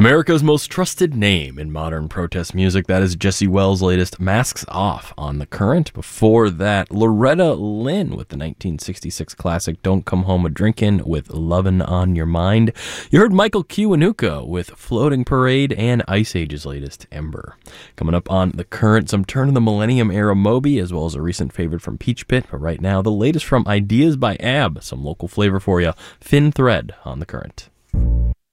America's most trusted name in modern protest music. That is Jesse Wells' latest Masks Off on The Current. Before that, Loretta Lynn with the 1966 classic Don't Come Home a Drinkin' with Lovin' on Your Mind. You heard Michael Kiwanuka with Floating Parade and Ice Age's latest Ember. Coming up on The Current, some turn of the millennium era Moby, as well as a recent favorite from Peach Pit. But right now, the latest from Ideas by Ab, some local flavor for you. Thin Thread on The Current.